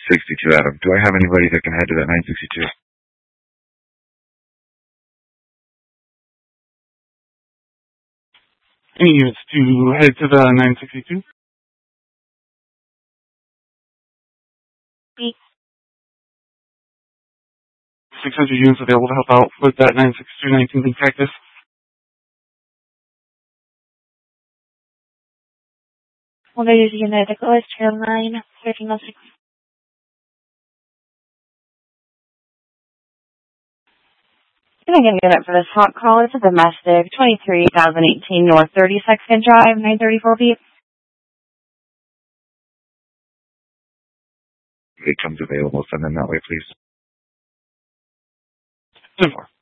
62, Adam. Do I have anybody that can head to that 962? Any units to head to the 962? 600 units available to help out with that 962 19th in practice. Well, there's a unit at Nicholas, Trail 9, 1306. Can I get a unit for this hot call? It's a domestic, 23,018 North 32nd Drive, 934 feet. It comes available. Send them that way, please. 10-4.